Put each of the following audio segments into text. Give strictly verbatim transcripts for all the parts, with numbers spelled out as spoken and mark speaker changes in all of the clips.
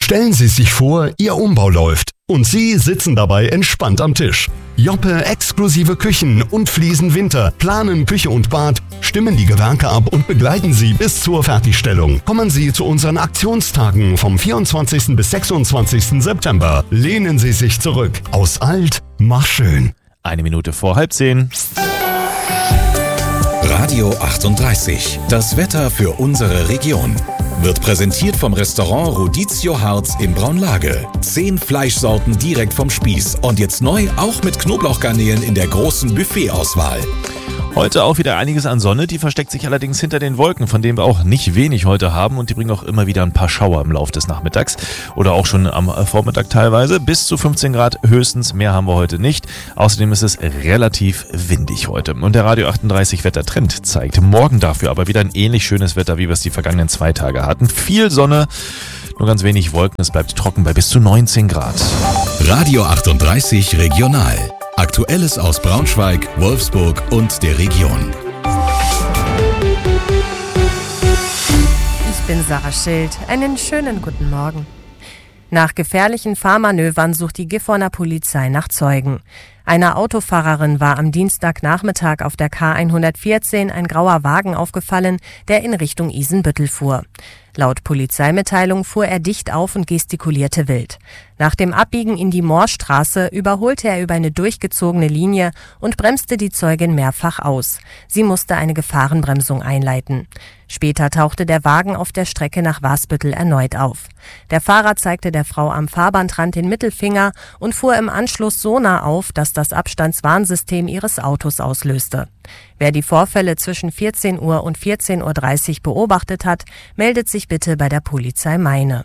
Speaker 1: Stellen Sie sich vor, Ihr Umbau läuft und Sie sitzen dabei entspannt am Tisch. Joppe exklusive Küchen und Fliesen Winter planen Küche und Bad, stimmen die Gewerke ab und begleiten Sie bis zur Fertigstellung. Kommen Sie zu unseren Aktionstagen vom vierundzwanzigsten bis sechsundzwanzigsten September. Lehnen Sie sich zurück. Aus alt, mach schön.
Speaker 2: Eine Minute vor halb zehn.
Speaker 3: Radio achtunddreißig. Das Wetter für unsere Region. Wird präsentiert vom Restaurant Rodizio Harz in Braunlage. Zehn Fleischsorten direkt vom Spieß. Und jetzt neu auch mit Knoblauchgarnelen in der großen Buffetauswahl.
Speaker 2: Heute auch wieder einiges an Sonne, die versteckt sich allerdings hinter den Wolken, von denen wir auch nicht wenig heute haben, und die bringen auch immer wieder ein paar Schauer im Laufe des Nachmittags oder auch schon am Vormittag teilweise. Bis zu fünfzehn Grad höchstens, mehr haben wir heute nicht. Außerdem ist es relativ windig heute. Und der Radio achtunddreißig Wettertrend zeigt morgen dafür aber wieder ein ähnlich schönes Wetter, wie wir es die vergangenen zwei Tage hatten. Viel Sonne, nur ganz wenig Wolken, es bleibt trocken bei bis zu neunzehn Grad.
Speaker 3: Radio achtunddreißig Regional. Aktuelles aus Braunschweig, Wolfsburg und der Region.
Speaker 4: Ich bin Sarah Schild. Einen schönen guten Morgen. Nach gefährlichen Fahrmanövern sucht die Gifhorner Polizei nach Zeugen. Einer Autofahrerin war am Dienstagnachmittag auf der K hundertvierzehn ein grauer Wagen aufgefallen, der in Richtung Isenbüttel fuhr. Laut Polizeimitteilung fuhr er dicht auf und gestikulierte wild. Nach dem Abbiegen in die Moorstraße überholte er über eine durchgezogene Linie und bremste die Zeugin mehrfach aus. Sie musste eine Gefahrenbremsung einleiten. Später tauchte der Wagen auf der Strecke nach Wasbüttel erneut auf. Der Fahrer zeigte der Frau am Fahrbahnrand den Mittelfinger und fuhr im Anschluss so nah auf, dass das Abstandswarnsystem ihres Autos auslöste. Wer die Vorfälle zwischen vierzehn Uhr und vierzehn Uhr dreißig beobachtet hat, meldet sich bitte bei der Polizei Meine.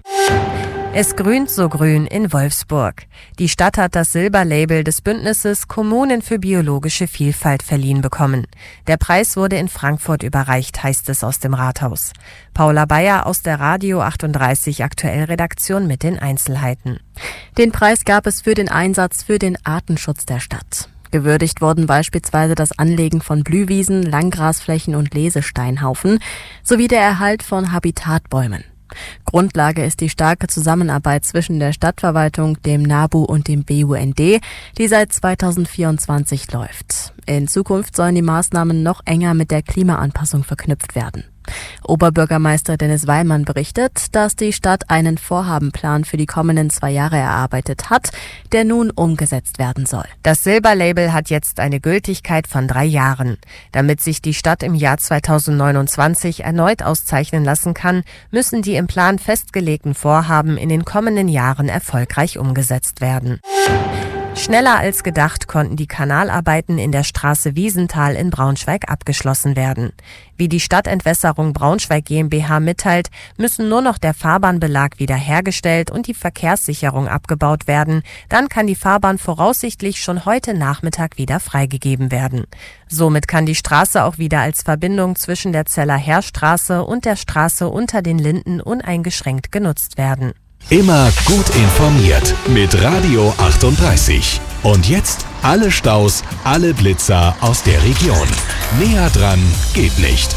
Speaker 4: Es grünt so grün in Wolfsburg. Die Stadt hat das Silberlabel des Bündnisses Kommunen für biologische Vielfalt verliehen bekommen. Der Preis wurde in Frankfurt überreicht, heißt es aus dem Rathaus. Paula Bayer aus der Radio achtunddreißig Aktuell Redaktion mit den Einzelheiten.
Speaker 5: Den Preis gab es für den Einsatz für den Artenschutz der Stadt. Gewürdigt wurden beispielsweise das Anlegen von Blühwiesen, Langgrasflächen und Lesesteinhaufen sowie der Erhalt von Habitatbäumen. Grundlage ist die starke Zusammenarbeit zwischen der Stadtverwaltung, dem NABU und dem B U N D, die seit zweitausendvierundzwanzig läuft. In Zukunft sollen die Maßnahmen noch enger mit der Klimaanpassung verknüpft werden. Oberbürgermeister Dennis Weilmann berichtet, dass die Stadt einen Vorhabenplan für die kommenden zwei Jahre erarbeitet hat, der nun umgesetzt werden soll.
Speaker 4: Das Silberlabel hat jetzt eine Gültigkeit von drei Jahren. Damit sich die Stadt im Jahr zweitausendneunundzwanzig erneut auszeichnen lassen kann, müssen die im Plan festgelegten Vorhaben in den kommenden Jahren erfolgreich umgesetzt werden. Schneller als gedacht konnten die Kanalarbeiten in der Straße Wiesenthal in Braunschweig abgeschlossen werden. Wie die Stadtentwässerung Braunschweig GmbH mitteilt, müssen nur noch der Fahrbahnbelag wiederhergestellt und die Verkehrssicherung abgebaut werden. Dann kann die Fahrbahn voraussichtlich schon heute Nachmittag wieder freigegeben werden. Somit kann die Straße auch wieder als Verbindung zwischen der Zeller Heerstraße und der Straße unter den Linden uneingeschränkt genutzt werden.
Speaker 3: Immer gut informiert mit Radio achtunddreißig. Und jetzt alle Staus, alle Blitzer aus der Region. Näher dran geht nicht.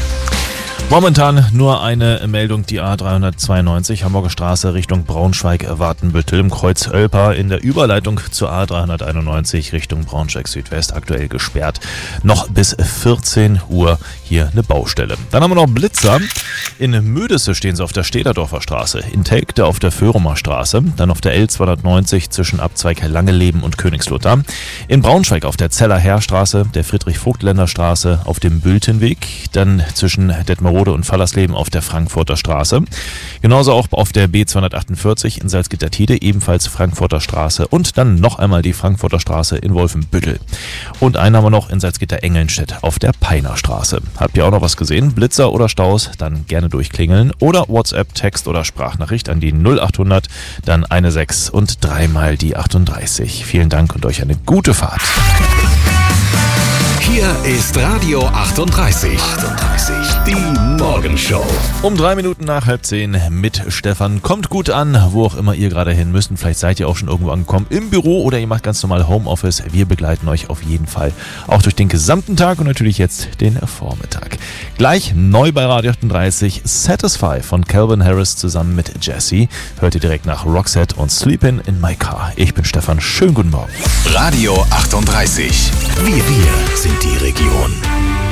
Speaker 2: Momentan nur eine Meldung, die A dreihundertzweiundneunzig Hamburger Straße Richtung Braunschweig-Wartenbüttel im Kreuz Oelpa in der Überleitung zur A dreihunderteinundneunzig Richtung Braunschweig-Südwest aktuell gesperrt. Noch bis vierzehn Uhr hier eine Baustelle. Dann haben wir noch Blitzer. In Mödesse stehen sie auf der Städterdorfer Straße, in Telgte auf der Föhrumer Straße, dann auf der L zweihundertneunzig zwischen Abzweig Langeleben und Königslutter, in Braunschweig auf der Zeller Heerstraße, der Friedrich-Vogtländer Straße auf dem Bültenweg, dann zwischen Detmerode und Fallersleben auf der Frankfurter Straße. Genauso auch auf der B zweihundertachtundvierzig in Salzgitter-Tide, ebenfalls Frankfurter Straße, und dann noch einmal die Frankfurter Straße in Wolfenbüttel. Und einen haben wir noch in Salzgitter-Engelnstedt auf der Peiner Straße. Habt ihr auch noch was gesehen? Blitzer oder Staus? Dann gerne durchklingeln oder WhatsApp, Text oder Sprachnachricht an die null achthundert, dann eine sechs und dreimal die achtunddreißig. Vielen Dank und euch eine gute Fahrt.
Speaker 3: Hier ist Radio achtunddreißig. achtunddreißig. Die Morgenshow.
Speaker 2: Um drei Minuten nach halb zehn mit Stefan. Kommt gut an, wo auch immer ihr gerade hin müsst. Vielleicht seid ihr auch schon irgendwo angekommen im Büro oder ihr macht ganz normal Homeoffice. Wir begleiten euch auf jeden Fall auch durch den gesamten Tag und natürlich jetzt den Vormittag. Gleich neu bei Radio achtunddreißig Satisfy von Calvin Harris zusammen mit Jessie. Hört ihr direkt nach Roxette und Sleepin' in My Car. Ich bin Stefan. Schönen guten Morgen.
Speaker 3: Radio achtunddreißig. Wir, wir sind die Region.